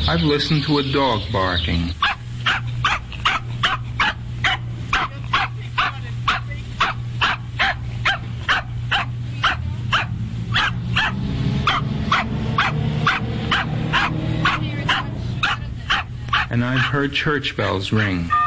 I've listened to a dog barking. And I've heard church bells ring.